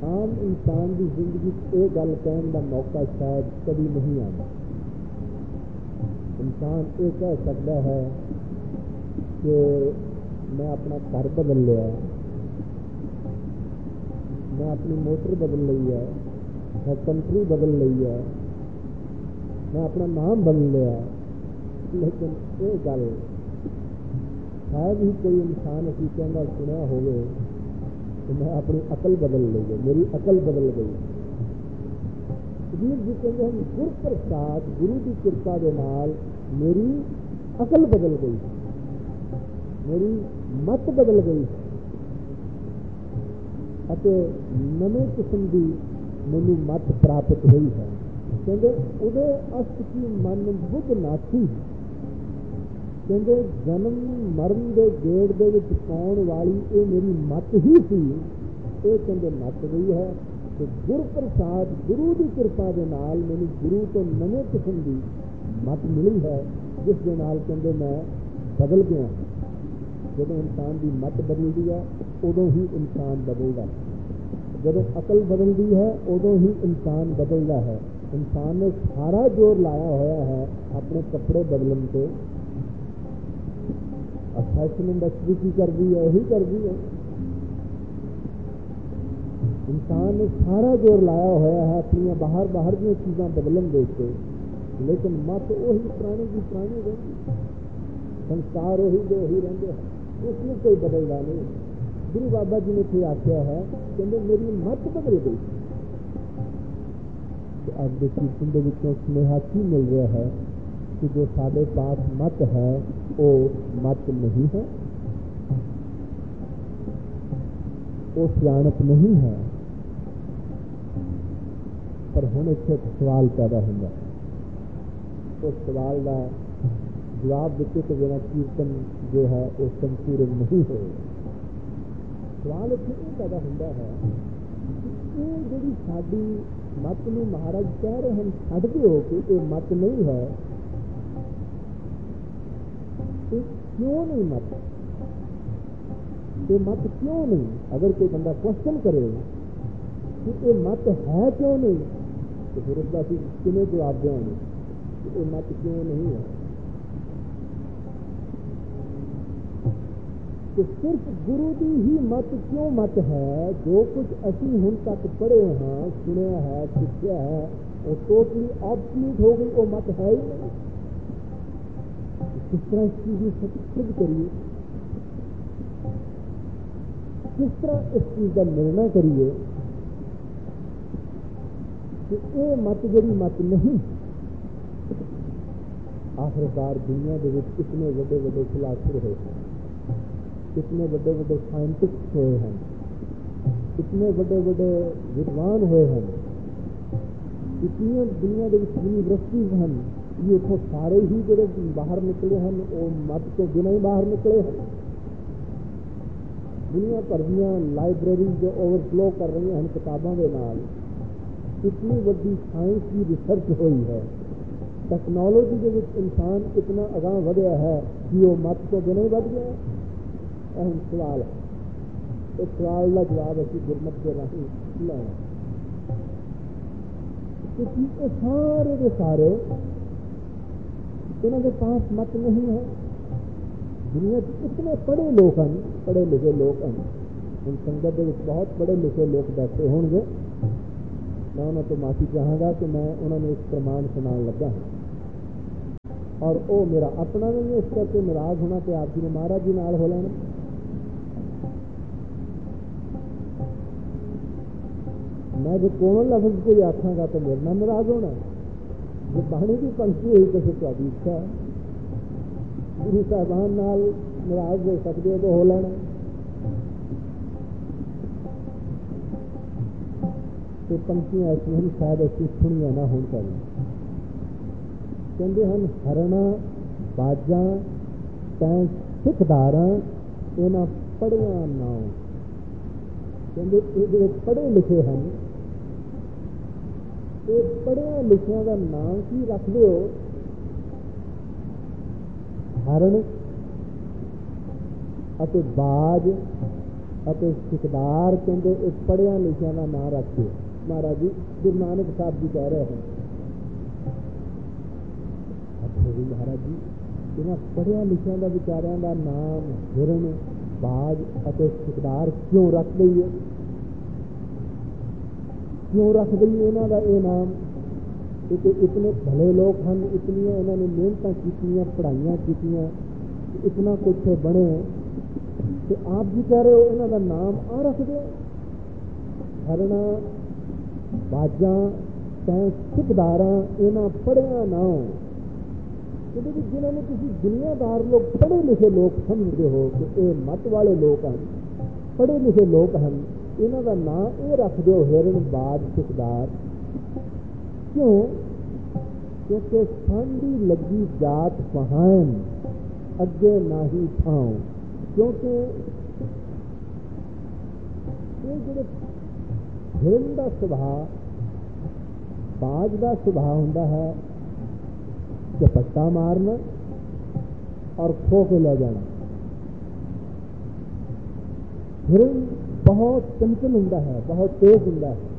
आम इंसान की जिंदगी ये गल कहने का मौका शायद कभी नहीं आता। इंसान ये कह सकता है कि मैं अपना घर बदल लिया, मैं अपनी मोटर बदल ली है, मैं कंट्री बदल ली है, मैं अपना नाम बदल लिया। लेकिन ये गल शायद ही कोई इंसान असी कहना सुना होवे कि मैं अपनी अकल बदल ली है, मेरी अकल बदल गई। कबीर जी कहते हैं गुर प्रसाद गुरु की कृपा के नाल मेरी अकल बदल गई, मेरी मत बदल गई अते नवे किस्म की मैनू मत प्राप्त हुई है। कहते उदे अस्त की मन बुद्ध नाथी, कहते जन्म मरण के गेड़ दे विच पाउण वाली ये मेरी मत ही सी, ये कहते मत गई है। तो गुर प्रसाद गुरु की कृपा के नाल मैनू गुरु तो नवे किस्म की मत मिली है, जिस दे नाल कहते मैं बदल गया। जब इंसान की मत बदलती है उदों ही इंसान बदलता है, जब अकल बदलती है उदों ही इंसान बदलता है। इंसान ने सारा जोर लाया होया है अपने कपड़े बदलन से, और फैशन इंडस्ट्री की कर दी है, यही कर दी है। इंसान ने सारा जोर लाया होया है अपनी बाहर बाहर दी चीज़ां बदलन दे के, लेकिन मत वही पुरानी की पुरानी रही, संस्कार वही जो वही रहते हैं, उसमें कोई बदलता नहीं। गुरु बाबा जी ने फिर आख्या है कहते मेरी मत बदल गई। तो अब के कीर्तन के विचों स्नेहा की मिल रहा है कि जो साढ़े पास मत है वो मत नहीं है, वो सियाणप नहीं है। पर हुण इत्थे एक सवाल पैदा होंदा, उस सवाल का जवाब दिते तो बिना कीर्तन जो है वो संपूर्ण नहीं होगा। सवाल इत्थे ये पैदा होंदा है कि ये जिहड़ी साडी मत नूं महाराज कह रहे हैं छड्ड दिओ कि ये मत नहीं है, ये क्यों नहीं मत, ये मत क्यों नहीं? अगर कोई बंदा क्वेश्चन करे कि ये मत है क्यों नहीं, तो फिर उसका किमें जवाब देंगे कि ये मत क्यों नहीं है? तो सिर्फ गुरु की ही मत क्यों मत है? जो कुछ असी हुण तक पढ़े हाँ, सुनिया है, सीखा है, वो टोटली ऑब्सोल्यूट हो गई, वो मत है ही नहीं। किस तरह इस चीज को सिद्ध करिए, किस तरह इस चीज का निर्णय करिए कि ये मत जड़ी मत नहीं। आखिरकार दुनिया के विच इतने बड़े बड़े फिलासफर हुए हैं, इतने बड़े बड़े साइंटिस्ट हुए हैं, इतने बड़े बड़े विद्वान हुए हैं, इतनी दुनिया के यूनिवर्सिटीज हैं, ये उतो सारे ही जो बाहर निकले हैं वो मत तो बिना ही बाहर निकले हैं। दुनिया भर दियां लाइब्रेरी जो ओवरफ्लो कर रही हैं किताबों के नाल, इतनी बड़ी साइंस की रिसर्च हुई है, टैक्नोलॉजी के विच इंसान इतना अगाह बढ़िया है कि वो मत तो बिना ही बढ़ गया। अहम सवाल है, इस सवाल का जवाब असी गुरमत के राही लेना, क्योंकि ये सारे के सारे इन्होंने पास मत नहीं है। दुनिया के इतने पढ़े लोग हैं, पढ़े लिखे लोग हैं, उन संगत के बहुत पढ़े लिखे लोग बैठे होंगे, मैं उन्होंने तो माफी चाहूँगा कि मैं उन्होंने एक प्रमाण सुनाने लगा हूँ, और वो मेरा अपना नहीं है, इस करके नाराज होना तो आप जी ने महाराज जी नाल हो लेना। मैं जो कोनो लफ्ज कोई आखागा तो मेरे नाल नाराज होना, जो बाणी की पंक्ति हुई तो फिर तुहाडी इच्छा है, गुरु साहबान नाल नाराज हो सकते हो तो हो लेना। तो पंक्तियां ऐसी हैं शायद असी सुनिया ना हो करें। कहते हैं हरणा बाजा तैं सिखदारा इन्हां पढ़िया नाम, कहते ये जो पढ़े लिखे हैं ये पढ़िया लिखिया का नाम की रख दो, हरण अते बाज ਅਤੇ ਸਿਕਦਾਰ ਕਹਿੰਦੇ ਇਹ ਪੜ੍ਹਿਆਂ ਲਿਖਿਆਂ ਦਾ ਨਾਂ ਰੱਖਦੇ। ਮਹਾਰਾਜ ਜੀ ਗੁਰੂ ਨਾਨਕ ਸਾਹਿਬ ਜੀ ਕਹਿ ਰਹੇ ਹਨ, ਅੱਛਾ ਜੀ ਮਹਾਰਾਜ ਜੀ ਇਹਨਾਂ ਪੜ੍ਹਿਆਂ ਲਿਖਿਆਂ ਦਾ ਵਿਚਾਰਿਆਂ ਦਾ ਨਾਮ ਹਿਰਨ, ਬਾਜ ਅਤੇ ਸਿਕਦਾਰ ਕਿਉਂ ਰੱਖ ਦਈਏ? क्यों रख दईए इन्हों का ये नाम? क्योंकि इतने भले लोग हैं, इतनियां इन्होंने मेहनत कीतियां, पढ़ाइयां कीतियां, इतना कुछ बने, तो आप जी कह रहे हो इन्हों का नाम आ रख दो? हरना, बाजा, तैं सिकदारा, इन्हों पढ़िया ना हो। क्योंकि जिन्होंने किसी दुनियादार लोग, पढ़े लिखे लोग समझते हो कि ये मत वाले लोग हैं, पढ़े लिखे लोग हैं, इन्हों का नाम ये रख दो हिरण, बाज, सिकदार। क्यों? क्योंकि सांडी लगी जात पहान अगे ना ही थाओ। क्योंकि ये जो हिरण का सुभाव, बाज का सुभाव होंदा है झपट्टा मारना और खो के ले जाना। हिरण बहुत चंचल होंदा है, बहुत तेज होंदा है,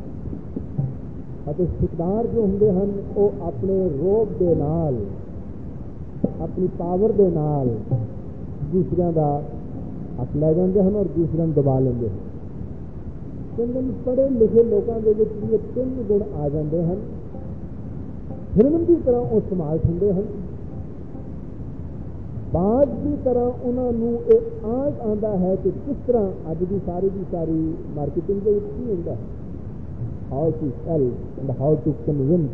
ਅਤੇ ਸਿਕਦਾਰ जो होंदे हैं वो अपने रोब के नाल, अपनी पावर के नाल दूसरों का हक लै जाते हैं और दूसरों दबा लेंगे हैं। कहते पढ़े लिखे लोगों के ये 3 गुण आ जाते हैं, हिरण की तरह वो संभाल सकते हैं, बाज की तरह उन्होंने ये आस आता है कि किस तरह अज की सारी मार्केटिंग के ही होंदा है, how to cell and how to convince,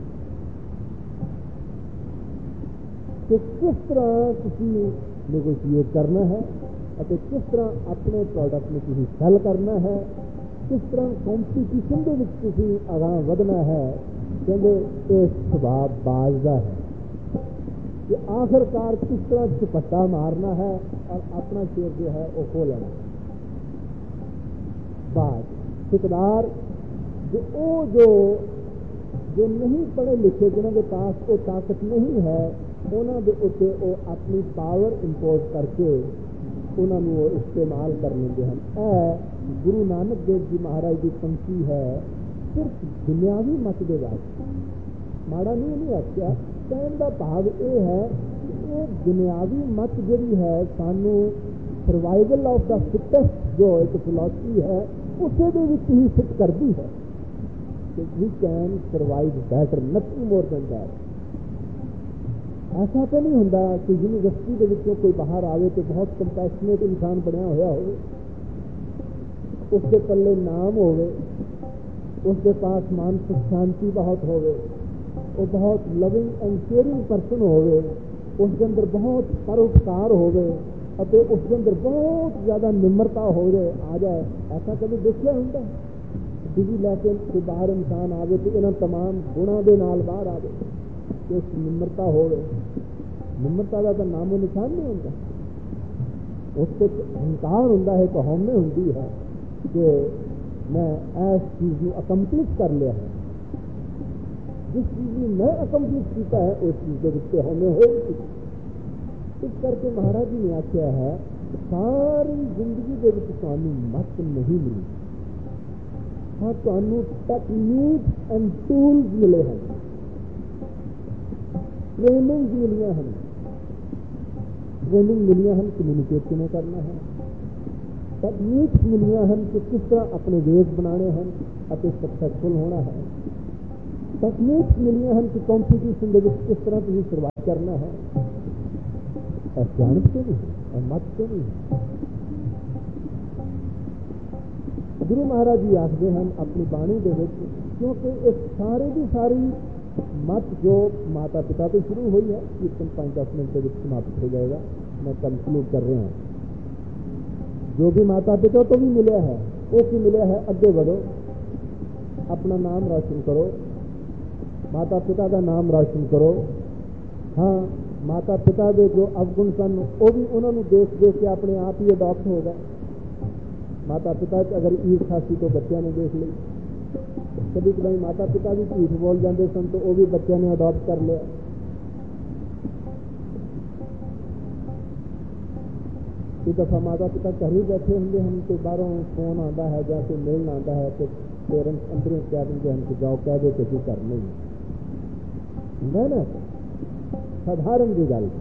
कि किस तरह किसी नेगोशिएट करना है और किस तरह अपने प्रोडक्ट में किसी सेल करना है, किस तरह कॉम्पीटिशन के विच किसी आगां वधना है। कहते ये स्वभाव बाज का है कि आखिरकार किस तरह झपट्टा मारना है और अपना शेर जो है वो खो लेना। बाज, सिकदार जो नहीं पढ़े लिखे, जिन्होंने पास वो ताकत नहीं है, उन्होंने उत्ते वो अपनी पावर इंपोज करके उन्होंने वो इस्तेमाल कर लेंगे हैं। गुरु नानक देव जी महाराज की पंक्ति है, सिर्फ दुनियावी मत के वास्ते, माड़ा नहीं आख्या। कहने का भाव ये है कि ये दुनियावी मत जी है सानू सर्वाइवल ऑफ द फिटेस्ट जो एक फिलॉसफी है उसे दे विच ही फिट करती है कि we can survive batter, nothing more than that. ऐसा तो नहीं होंदा कि यूनिवर्सिटी के विचों कोई बाहर आवे तो बहुत कंपैशनेट इंसान बनया होया हो, उसके पल्ले नाम होवे, उसके पास मानसिक शांति बहुत होवे, वो बहुत लविंग एंड केयरिंग परसन होवे, उसके अंदर बहुत परोपकार होवे, उसके अंदर बहुत ज़्यादा निम्रता हो आ जाए। ऐसा कभी देखा होंगे? डिग्री लैके कोई बाहर इंसान आवे तो इन्होंने तमाम गुणों के नाल बाहर आवे कि उस निम्रता होवे। निम्रता का तो नामो निशान नहीं होता, उससे अहंकार होंदा है, तो हमें होंदी है कि मैं इस चीज़ को अकम्पलिश कर लिया है, जिस चीज़ में मैं अकम्पलिश किया है उस चीज़ के विच हमें हो। इस करके महाराज जी ने आख्या है सारी जिंदगी के विच तुहानू मत नहीं मिली, हाँ तुहानू टेक्निक एंड टूल्स मिले हैं, ट्रेनिंग मिलियां हैं, ट्रेनिंग मिलियां हैं कम्यूनिकेट किमें करना है, टेक्निक्स मिलियां हैं कि किस तरह अपने वेज बनाने हैं और सक्सैसफुल होना है, टेक्निक्स मिलियां हैं कि कॉम्पीटिशन के विच किस तरह तुसीं सर्वाइव करना है। जानब से नहीं और मत से नहीं। गुरु महाराज जी आखते हैं अपनी बाणी के विच, क्योंकि इस सारे की सारी मत जो माता पिता तो शुरू हुई है, कीर्तन 5-10 मिनट के समाप्त हो जाएगा, मैं कंक्लूड कर रहा हूँ। जो भी माता पिता तो भी मिले है वो की मिले है, अगे बढ़ो, अपना नाम रोशन करो, माता पिता का नाम रोशन करो। हाँ, माता पिता के जो अवगुण सन वो भी उन्होंने देख देख के अपने आप ही अडॉप्ट हो गए। माता पिता अगर ईर्षा सी तो बच्चों ने देख ली, कभी कभी माता पिता भी झूठ बोल जाते सन तो वो भी बच्चों ने अडॉप्ट कर लिया। कई दफ़ा माता पिता घर ही बैठे होंगे हम, कोई बाहरों फोन आता है या कोई मिलन आता है तो पेरेंट्स अंदरों कह देंगे हमको जाओ कह दे कि घर नहीं है ना, साधारण जी गल।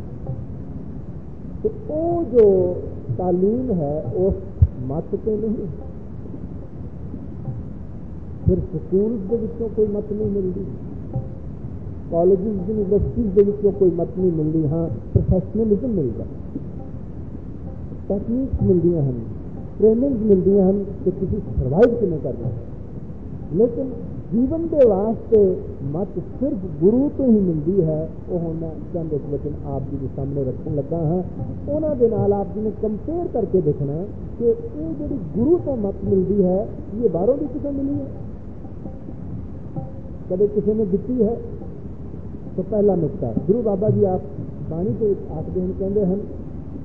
तो वो जो तालीम है उस मत से नहीं, फिर स्कूल के विचों कोई मत नहीं मिलती, कॉलेजेस यूनिवर्सिटीज़ के विचों कोई मत नहीं मिलती। हाँ प्रोफैशनलिज्म मिलता, टेक्निक्स मिलती हैं, ट्रेनिंग मिलती हैं कि किसी सर्वाइव किमें करना है, लेकिन जीवन के वास्ते मत सिर्फ गुरु तो ही मिलती है। वो हम मैं चंद एक वचन आप जी के सामने रखने लगा हाँ, उन्होंने नाल आप जी ने कंपेयर करके देखना कि ये जी गुरु तो मत मिलती है ये बाहरों भी किसी मिली है, कभी किसी ने दी है। तो पहला नुकता गुरु बाबा जी आप बाणी के आखते हैं, कहते हैं